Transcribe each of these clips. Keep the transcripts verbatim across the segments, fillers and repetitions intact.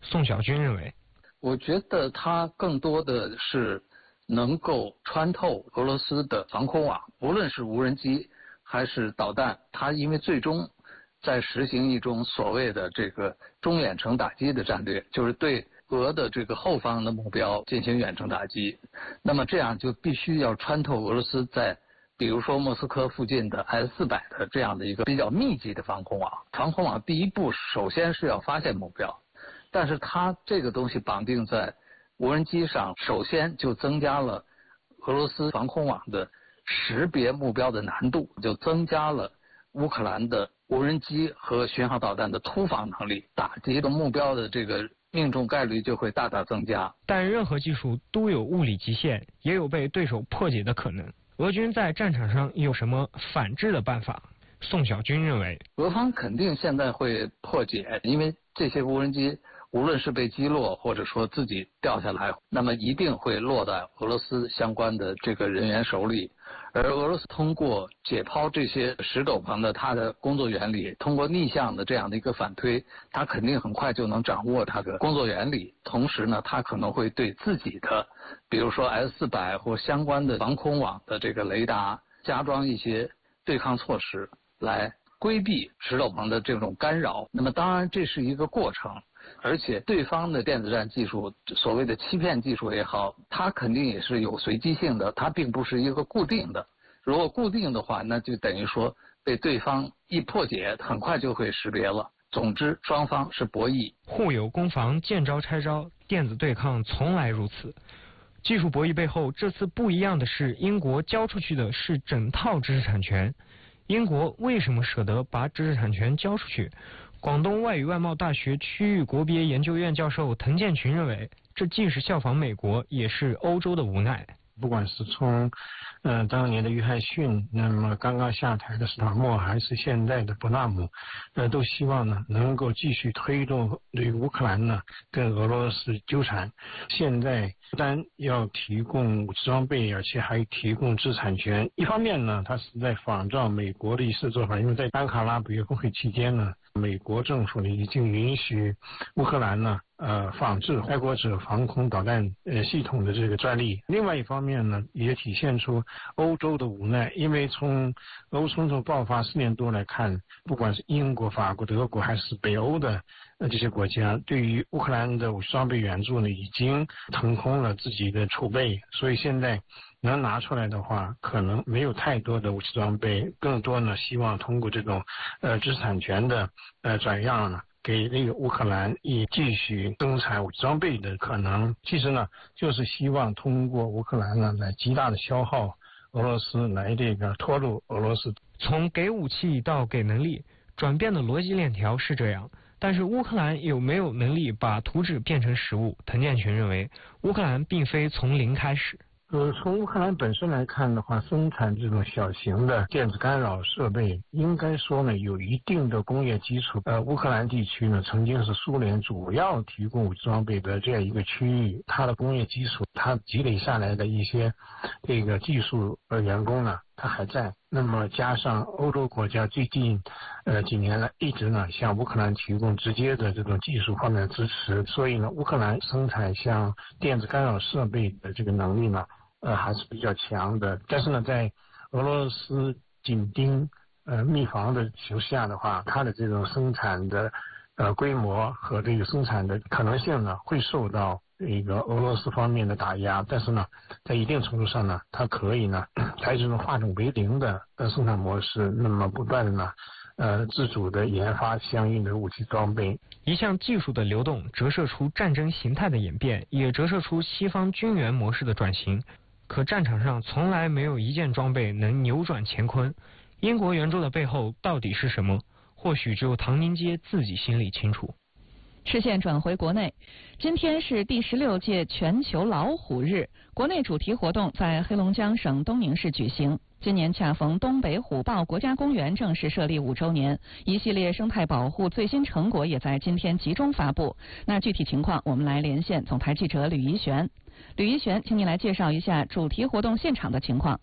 宋小军认为， 我觉得它更多的是能够穿透俄罗斯的防空网，无论是无人机还是导弹，它因为最终在实行一种所谓的这个中远程打击的战略，就是对俄的这个后方的目标进行远程打击。那么这样就必须要穿透俄罗斯在比如说莫斯科附近的 S 四百 的这样的一个比较密集的防空网。防空网第一步首先是要发现目标，但是它这个东西绑定在无人机上，首先就增加了俄罗斯防空网的识别目标的难度，就增加了乌克兰的无人机和巡航导弹的突防能力，打击的目标的这个命中概率就会大大增加。 但任何技术都有物理极限，也有被对手破解的可能。俄军在战场上有什么反制的办法？宋小军认为， 俄方肯定现在会破解，因为这些无人机无论是被击落或者说自己掉下来，那么一定会落在俄罗斯相关的这个人员手里。而俄罗斯通过解剖这些石斗篷的它的工作原理，通过逆向的这样的一个反推，它肯定很快就能掌握它的工作原理。同时呢，它可能会对自己的比如说 S 四百 或相关的防空网的这个雷达加装一些对抗措施，来规避石斗篷的这种干扰。那么当然这是一个过程，而且对方的电子战技术，所谓的欺骗技术也好，它肯定也是有随机性的，它并不是一个固定的。如果固定的话，那就等于说被对方一破解，很快就会识别了。总之，双方是博弈， 互有攻防，见招拆招，电子对抗从来如此。技术博弈背后，这次不一样的是，英国交出去的是整套知识产权。英国为什么舍得把知识产权交出去？广东外语外贸大学区域国别研究院教授滕建群认为，这既是效仿美国，也是欧洲的无奈。 不管是从呃当年的约翰逊，那么刚刚下台的斯塔默，还是现在的伯纳姆，呃都希望呢能够继续推动对乌克兰呢跟俄罗斯纠缠。现在不但要提供武器装备，而且还提供知识产权。一方面呢，它是在仿照美国的一次做法，因为在安卡拉北约峰会期间呢，美国政府呢已经允许乌克兰呢呃，仿制爱国者防空导弹呃系统的这个专利。另外一方面呢，也体现出欧洲的无奈，因为从俄乌冲突爆发四年多来看，不管是英国、法国、德国还是北欧的呃这些国家，对于乌克兰的武器装备援助呢，已经腾空了自己的储备，所以现在能拿出来的话，可能没有太多的武器装备，更多呢希望通过这种呃知识产权的呃转让呢，给那个乌克兰以继续生产武器装备的可能。其实呢，就是希望通过乌克兰呢来极大的消耗俄罗斯，来这个拖入俄罗斯。 从给武器到给能力，转变的逻辑链条是这样。但是乌克兰有没有能力把图纸变成实物？滕建群认为，乌克兰并非从零开始。 呃，从乌克兰本身来看的话，生产这种小型的电子干扰设备，应该说呢有一定的工业基础。呃，乌克兰地区呢曾经是苏联主要提供武器装备的这样一个区域，它的工业基础，它积累下来的一些这个技术呃员工呢，它还在。那么加上欧洲国家最近呃几年来一直呢向乌克兰提供直接的这种技术方面的支持，所以呢乌克兰生产像电子干扰设备的这个能力呢呃还是比较强的。但是呢在俄罗斯紧盯呃密防的形势下的话，它的这种生产的呃规模和这个生产的可能性呢会受到一个俄罗斯方面的打压，但是呢在一定程度上呢，它可以呢采取这种化整为零的呃生产模式，那么不断的呢呃自主的研发相应的武器装备。 一项技术的流动折射出战争形态的演变，也折射出西方军援模式的转型。可战场上从来没有一件装备能扭转乾坤。英国援助的背后到底是什么？或许只有唐宁街自己心里清楚。 视线转回国内，今天是第十六届全球老虎日，国内主题活动在黑龙江省东宁市举行。今年恰逢东北虎豹国家公园正式设立五周年，一系列生态保护最新成果也在今天集中发布。那具体情况，我们来连线总台记者吕怡璇。吕怡璇，请你来介绍一下主题活动现场的情况。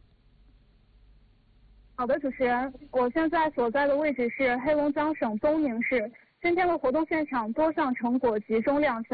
好的，主持人，我现在所在的位置是黑龙江省东宁市。今天的活动现场多项成果集中亮相。